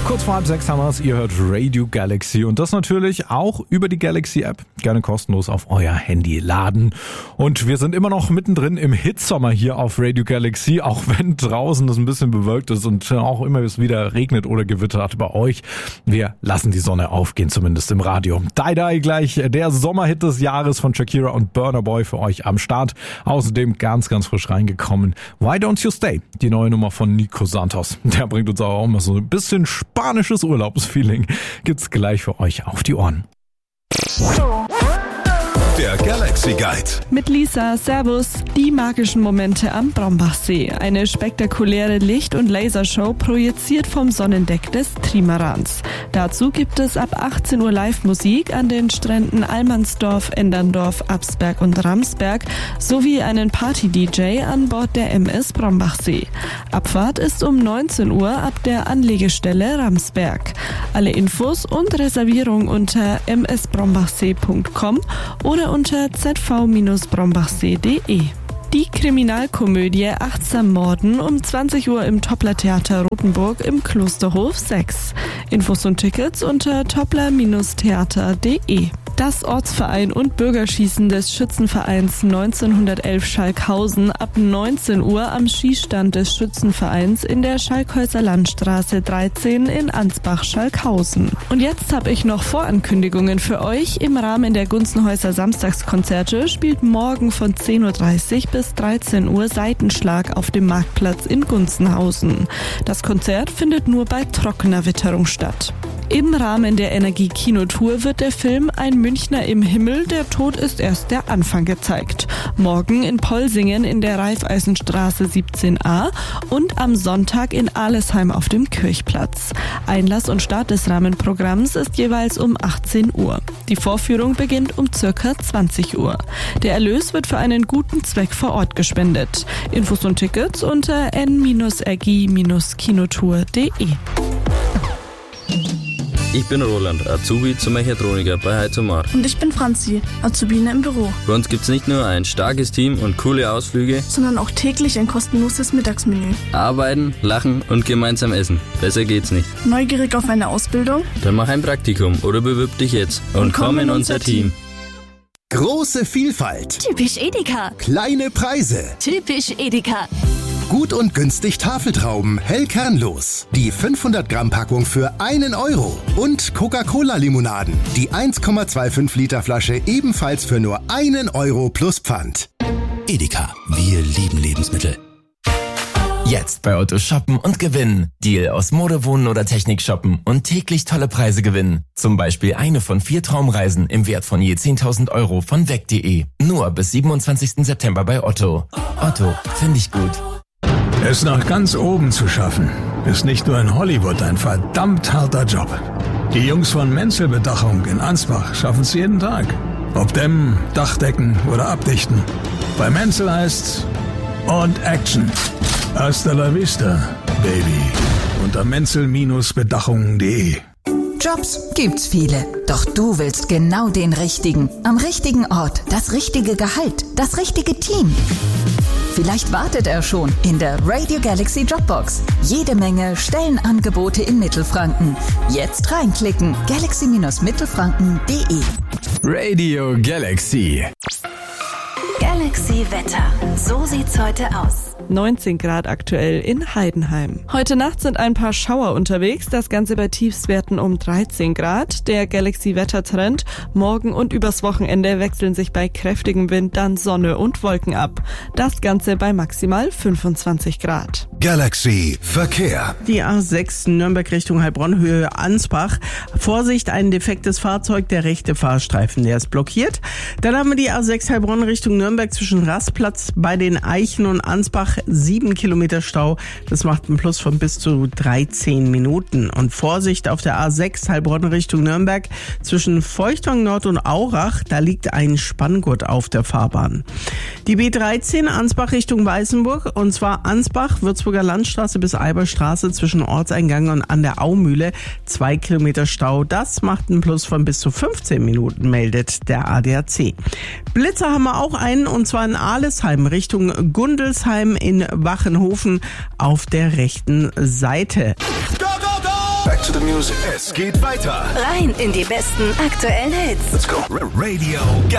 Kurz vor 5:30 haben wir es. Ihr hört Radio Galaxy und das natürlich auch über die Galaxy App. Gerne kostenlos auf euer Handy laden. Und wir sind immer noch mittendrin im Hitsommer hier auf Radio Galaxy, auch wenn draußen es ein bisschen bewölkt ist und auch immer es wieder regnet oder gewittert bei euch. Wir lassen die Sonne aufgehen, zumindest im Radio. Die gleich der Sommerhit des Jahres von Shakira und Burna Boy für euch am Start. Außerdem ganz frisch reingekommen Why Don't You Stay? Die neue Nummer von Nico Santos. Der bringt uns auch immer so ein bisschen spanisches Urlaubsfeeling. Gibt's gleich für euch auf die Ohren. Der Galaxy Guide. Mit Lisa, Servus. Die magischen Momente am Brombachsee. Eine spektakuläre Licht- und Lasershow projiziert vom Sonnendeck des Trimarans. Dazu gibt es ab 18 Uhr Live-Musik an den Stränden Allmannsdorf, Enderndorf, Absberg und Ramsberg sowie einen Party-DJ an Bord der MS Brombachsee. Abfahrt ist um 19 Uhr ab der Anlegestelle Ramsberg. Alle Infos und Reservierung unter msbrombachsee.com oder unter zv-brombachsee.de. Die Kriminalkomödie Achtsam Morden um 20 Uhr im Toppler-Theater Rothenburg im Klosterhof 6. Infos und Tickets unter toppler-theater.de. Das Ortsverein und Bürgerschießen des Schützenvereins 1911 Schalkhausen ab 19 Uhr am Schießstand des Schützenvereins in der Schalkhäuser Landstraße 13 in Ansbach-Schalkhausen. Und jetzt habe ich noch Vorankündigungen für euch. Im Rahmen der Gunzenhäuser Samstagskonzerte spielt morgen von 10.30 Uhr bis 13 Uhr Seitenschlag auf dem Marktplatz in Gunzenhausen. Das Konzert findet nur bei trockener Witterung statt. Im Rahmen der Energie-Kinotour wird der Film Ein Münchner im Himmel, der Tod ist erst der Anfang gezeigt. Morgen in Polsingen in der Raiffeisenstraße 17a und am Sonntag in Alesheim auf dem Kirchplatz. Einlass und Start des Rahmenprogramms ist jeweils um 18 Uhr. Die Vorführung beginnt um ca. 20 Uhr. Der Erlös wird für einen guten Zweck vor Ort gespendet. Infos und Tickets unter n-rgi-kinotour.de. Ich bin Roland, Azubi zum Mechatroniker bei Heizomar. Und ich bin Franzi, Azubine im Büro. Bei uns gibt's nicht nur ein starkes Team und coole Ausflüge, sondern auch täglich ein kostenloses Mittagsmenü. Arbeiten, lachen und gemeinsam essen. Besser geht's nicht. Neugierig auf eine Ausbildung? Dann mach ein Praktikum oder bewirb dich jetzt und komm in unser Team. Große Vielfalt. Typisch Edeka. Kleine Preise. Typisch Edeka. Gut und günstig Tafeltrauben, hell kernlos. Die 500 Gramm Packung für 1 Euro. Und Coca-Cola-Limonaden. Die 1,25 Liter Flasche ebenfalls für nur 1 Euro plus Pfand. Edeka, wir lieben Lebensmittel. Jetzt bei Otto shoppen und gewinnen. Deal aus Mode, Wohnen oder Technik shoppen und täglich tolle Preise gewinnen. Zum Beispiel eine von 4 Traumreisen im Wert von je 10.000 Euro von weg.de. Nur bis 27. September bei Otto. Otto, finde ich gut. Es nach ganz oben zu schaffen, ist nicht nur in Hollywood ein verdammt harter Job. Die Jungs von Menzel Bedachung in Ansbach schaffen es jeden Tag. Ob dämmen, Dachdecken oder abdichten. Bei Menzel heißt's und Action. Hasta la vista, Baby. Unter menzel-bedachung.de. Jobs gibt's viele, doch du willst genau den richtigen. Am richtigen Ort, das richtige Gehalt, das richtige Team. Vielleicht wartet er schon in der Radio Galaxy Jobbox. Jede Menge Stellenangebote in Mittelfranken. Jetzt reinklicken. galaxy-mittelfranken.de. Radio Galaxy. Galaxy Wetter. So sieht's heute aus. 19 Grad aktuell in Heidenheim. Heute Nacht sind ein paar Schauer unterwegs, das Ganze bei Tiefstwerten um 13 Grad. Der Galaxy-Wettertrend. Morgen und übers Wochenende wechseln sich bei kräftigem Wind dann Sonne und Wolken ab. Das Ganze bei maximal 25 Grad. Galaxy Verkehr. Die A6 Nürnberg Richtung Heilbronn, Höhe Ansbach. Vorsicht, ein defektes Fahrzeug, der rechte Fahrstreifen, der ist blockiert. Dann haben wir die A6 Heilbronn Richtung Nürnberg zwischen Rastplatz bei den Eichen und Ansbach 7 Kilometer Stau. Das macht einen Plus von bis zu 13 Minuten. Und Vorsicht auf der A6 Heilbronn Richtung Nürnberg zwischen Feuchtwang Nord und Aurach. Da liegt ein Spanngurt auf der Fahrbahn. Die B13 Ansbach Richtung Weißenburg und zwar Ansbach, Würzburger Landstraße bis Eiberstraße zwischen Ortseingang und an der Aumühle 2 Kilometer Stau. Das macht einen Plus von bis zu 15 Minuten, meldet der ADAC. Blitzer haben wir auch einen und zwar in Alesheim Richtung Gundelsheim in Wachenhofen auf der rechten Seite. Back to the Music. Es geht weiter. Rein in die besten aktuellen Hits. Let's go. Radio